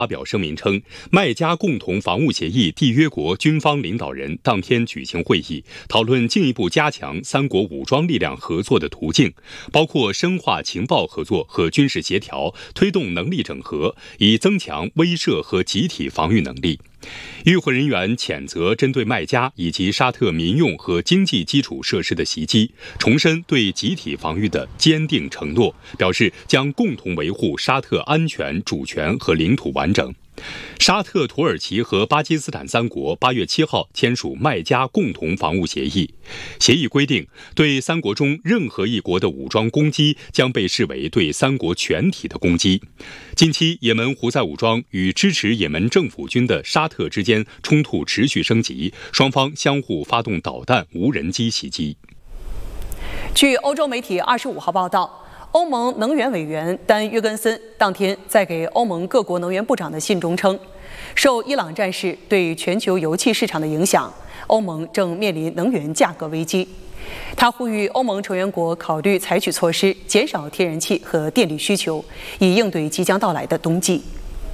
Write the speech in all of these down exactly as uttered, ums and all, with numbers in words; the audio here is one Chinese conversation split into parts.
发表声明称，麦加共同防务协议缔约国军方领导人当天举行会议，讨论进一步加强三国武装力量合作的途径，包括深化情报合作和军事协调，推动能力整合，以增强威慑和集体防御能力。与会人员谴责针对麦加以及沙特民用和经济基础设施的袭击，重申对集体防御的坚定承诺，表示将共同维护沙特安全、主权和领土完整。沙特、土耳其和巴基斯坦三国八月七号签署麦加共同防务协议。协议规定，对三国中任何一国的武装攻击将被视为对三国全体的攻击。近期，也门胡塞武装与支持也门政府军的沙特之间冲突持续升级，双方相互发动导弹、无人机袭击。 据欧洲媒体二十五号报道，欧盟能源委员丹·约根森当天在给欧盟各国能源部长的信中称，受伊朗战事对全球油气市场的影响，欧盟正面临能源价格危机。他呼吁欧盟成员国考虑采取措施，减少天然气和电力需求，以应对即将到来的冬季。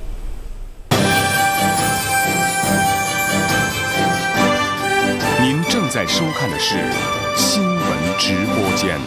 您正在收看的是新闻直播间。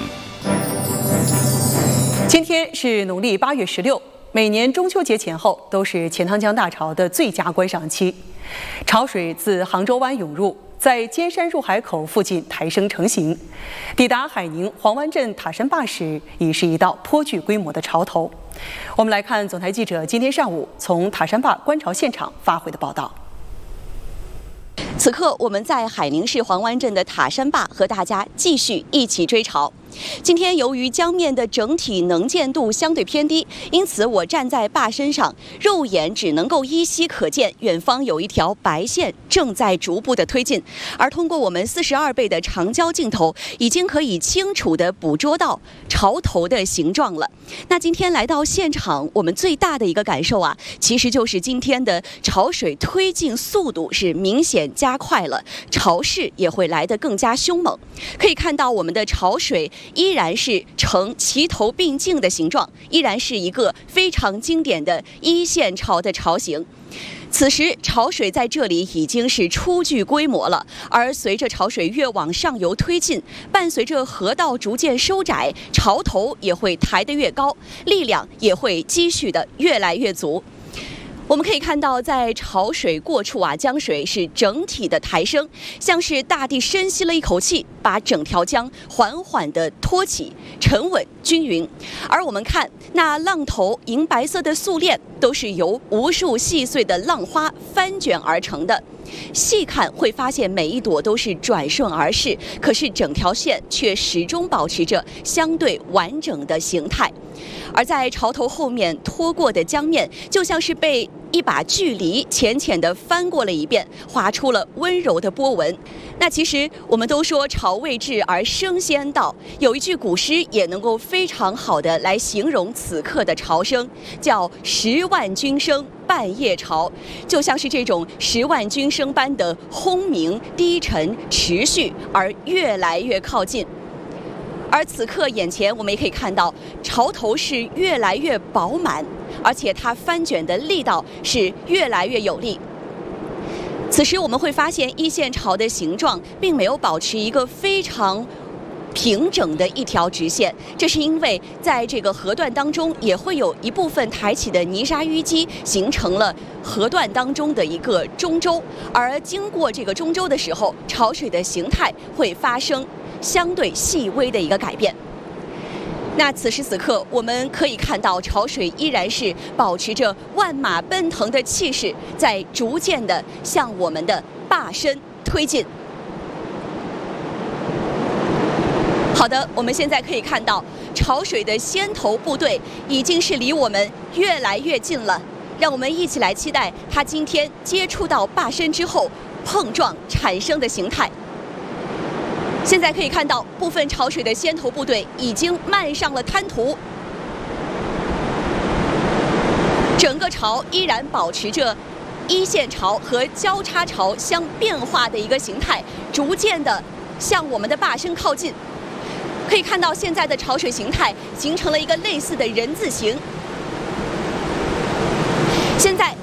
今天是农历八月十六，每年中秋节前后都是钱塘江大潮的最佳观赏期。潮水自杭州湾涌入，在尖山入海口附近抬升成型，抵达海宁黄湾镇塔山坝时，已是一道颇具规模的潮头。我们来看总台记者今天上午从塔山坝观潮现场发回的报道。 此刻，我们在海宁市黄湾镇的塔山坝和大家继续一起追潮。今天由于江面的整体能见度相对偏低，因此我站在坝身上，肉眼只能够依稀可见远方有一条白线正在逐步的推进，而通过我们四十二倍的长焦镜头，已经可以清楚的捕捉到潮头的形状了。那今天来到现场，我们最大的一个感受啊，其实就是今天的潮水推进速度是明显加快了，潮势也会来得更加凶猛。可以看到我们的潮水依然是呈齐头并进的形状，依然是一个非常经典的一线潮的潮形。此时潮水在这里已经是初具规模了，而随着潮水越往上游推进，伴随着河道逐渐收窄，潮头也会抬得越高，力量也会积蓄的越来越足。我们可以看到，在潮水过处啊，江水是整体的抬升，像是大地深吸了一口气，把整条江缓缓地托起，沉稳均匀。而我们看那浪头银白色的素链，都是由无数细碎的浪花翻卷而成的。细看会发现每一朵都是转瞬而逝，可是整条线却始终保持着相对完整的形态。而在潮头后面拖过的江面，就像是被一把距离浅浅地翻过了一遍，划出了温柔的波纹。那其实我们都说潮未至而生先到，有一句古诗也能够非常好的来形容此刻的潮声，叫十万军声半夜潮，就像是这种十万军声般的轰鸣、低沉、持续而越来越靠近。而此刻眼前我们也可以看到，潮头是越来越饱满，而且它翻卷的力道是越来越有力。此时我们会发现一线潮的形状并没有保持一个非常平整的一条直线，这是因为在这个河段当中也会有一部分抬起的泥沙淤积，形成了河段当中的一个中州，而经过这个中州的时候，潮水的形态会发生相对细微的一个改变。那此时此刻，我们可以看到潮水依然是保持着万马奔腾的气势，在逐渐的向我们的坝身推进。好的，我们现在可以看到潮水的先头部队已经是离我们越来越近了，让我们一起来期待它今天接触到坝身之后碰撞产生的形态。现在可以看到，部分潮水的先头部队已经漫上了滩涂，整个潮依然保持着一线潮和交叉潮相变化的一个形态，逐渐的向我们的坝身靠近。可以看到，现在的潮水形态形成了一个类似的人字形。现在